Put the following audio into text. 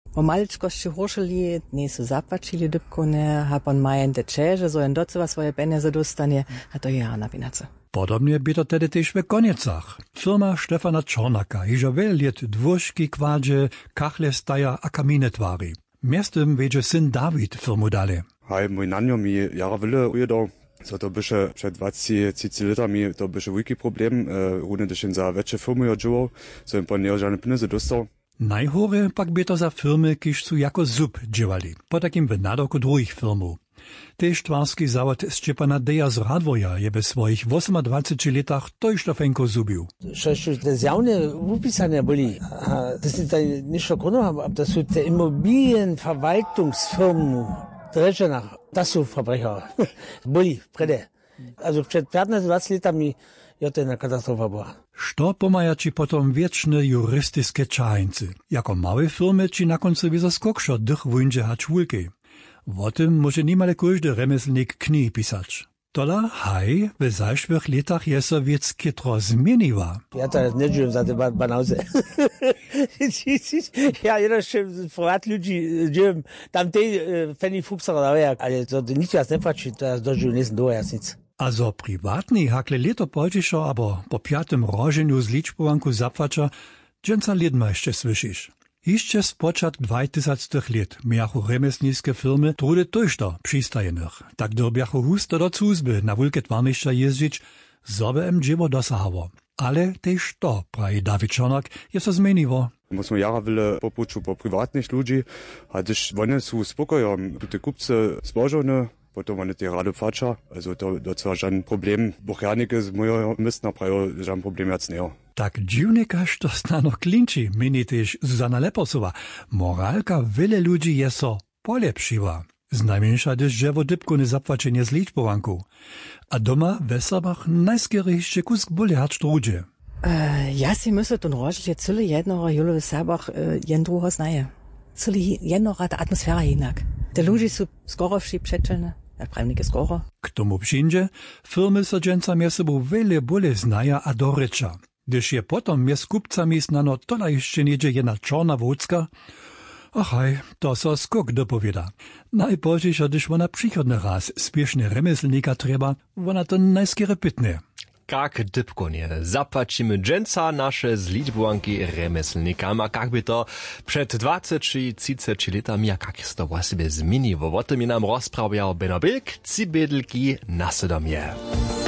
O maličkości hošeli nisu zapłacili dybkone, a pan majen te čeže, so jen docela svoje peniaze dostanie, a to je jana vinace. Podobnie by to tedy też w koniecach. Firma Stefana Czornaka iżo wiele lat dwóżki kładzie, kachle staja a kamine twari. Miastem wiedzie syn Dawid firmu dalej. Hej, mój nanio mi jara wiele ujedał. So to byše przed 20 latami to byše wielki problem, równie też za większe firmy odżyło, so im pan nie żadne pieniądze dostał. Najhore pak by to za firmy, kiż su jako zub dziewali, po takim w nadoku drugich firmów. Tež twarski zawod Szczepana Deja z Radwoja je we swoich 28 latach tojštofenko zubił. Što te zjavne upisane boli, das ist ein nicht Grund, aber das sind die Immobilienverwaltungsfirmen, Dresdenach, das sind Verbrecher. Boli, prede. Also przed 15-20 latami je to jedna katastrofa była. Što pomajači potom wieczne jurystyczne czajeńcy, jako małe firmy, czy na końcu wizo skokšo dych wundzie hać wulki. O tym może niemale każdy remeslnik knihy pisać. Tola, haj, w zajszłych latach je so wiec kitro zmieniła. Ja to nie żyłem za te banauze. Ja jeszcze prywat ludzi żyłem, tam tej feni fuksera, ale to nic jas nie patrzy, to jas dożył nie do jas nic. A zo prywatni hakle leto podzieszo, abo po 5. rożeniu z liczbowanku zapłacza, dżęca lidma jeszcze słyszysz. Jeszcze z początku 2000 lat miały remeslnickie firmy trudy tojšto przystajenych. Tak dorbiachu husto do cuzby na wielkie twarniszcza jeździć, zobe im dziewo dosahało. Ale też to, prawi Dawid Czornak, jest to zmieniło. Musimy jara wiele popuczu po prywatnych ludzi, a też one są spokoją, te kupce zbożone, potem one te rado płacza, also to zwar żaden problem, buchjanike z mojego miasta prawo żaden problem jac nie. Tak dziwnie każ to znano klinči, meni też Zuzana Leposowa. Moralka wiele ludzi je so polepszyła. Znajmniejsza też drzewo dybku nezapłacenie z liczbowanku. A doma w Weserbach najskierejście kusk bole hać trudzie. Ja si myślę, to rożlie cyle jednoro julu w Serbach jen drugo znaje. Cyle jednoro ta atmosfera jednak. Te ludzie są skorowši przeczelne. Ja prawnik skoro. K tomu przyjdzie, firmy so dżęca mie sobą wiele bole znaja a dorycza. Gdyż je potom mie z kupcami znano tola jeszcze niedzie jedna czorna wódzka, achaj, to so skok dopowiada. Najpoźniejsza, gdyż ona przychodny raz spieszny remeslnika trzeba, ona to najskiery pytnie. Kak dybkonie, zapłacimy dżęca nasze z liczbowanki remeslnikam, a kak by to przed 20-30 latami, a kak jest to właściwie zmieniło. O tym nam rozprawiał Benno Bilk, Cibydlki na Sodomie.